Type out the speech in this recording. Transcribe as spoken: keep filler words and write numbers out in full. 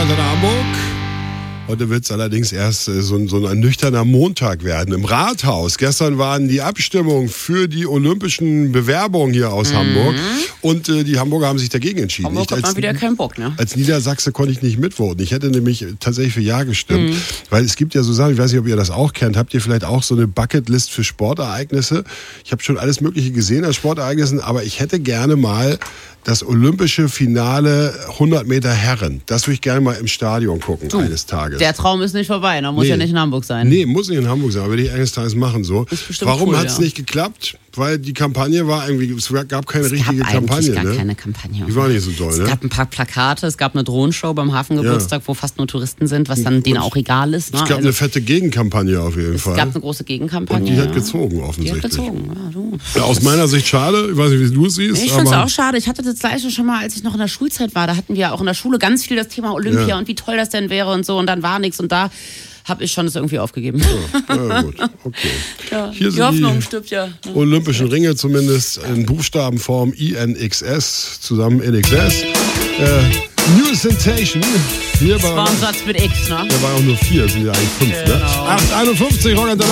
Rockantenne Hamburg. Heute wird es allerdings erst äh, so, so ein nüchterner Montag werden. Im Rathaus. Gestern waren die Abstimmungen für die olympischen Bewerbungen hier aus mhm. Hamburg. Und äh, die Hamburger haben sich dagegen entschieden. Hamburg hat mal wieder keinen Bock, ne? Als Niedersachse konnte ich nicht mitvoten. Ich hätte nämlich tatsächlich für Ja gestimmt. Mhm. Weil es gibt ja so Sachen, ich weiß nicht, ob ihr das auch kennt. Habt ihr vielleicht auch so eine Bucketlist für Sportereignisse? Ich habe schon alles Mögliche gesehen an Sportereignissen, aber ich hätte gerne mal das olympische Finale hundert Meter Herren. Das würde ich gerne mal im Stadion gucken, du, eines Tages. Der Traum ist nicht vorbei, da muss nee. ja nicht in Hamburg sein. Nee, muss nicht in Hamburg sein, aber würde ich eines Tages machen. So. Warum cool, hat es ja. nicht geklappt? Weil die Kampagne war irgendwie, es gab keine es richtige gab Kampagne. Gar ne? keine Kampagne. Die war nicht so toll, es ne? Es gab ein paar Plakate, es gab eine Drohnenshow beim Hafengeburtstag, ja. wo fast nur Touristen sind, was dann denen auch egal ist. Ne? Es gab also, eine fette Gegenkampagne auf jeden es Fall. Es gab eine große Gegenkampagne. Und die ja. hat gezogen offensichtlich. Die hat gezogen, ja, du. Ja, aus meiner Sicht schade, ich weiß nicht, wie du es siehst. Ich finde es auch schade. Ich hatte das gleiche schon mal, als ich noch in der Schulzeit war. Da hatten wir auch in der Schule ganz viel das Thema Olympia ja. und wie toll das denn wäre und so. Und dann war nichts und da habe ich schon das irgendwie aufgegeben. Ja, ja gut, okay. Ja, Hier die sind Hoffnung die stirbt ja. Ne? Olympischen Ringe zumindest in Buchstabenform I N X S, zusammen N X S. Äh, New Sensation. Hier das war ein Satz mit X, ne? Der war auch nur vier, sind ja eigentlich fünf. Genau. Ne? acht einundfünfzig, Rockantenne.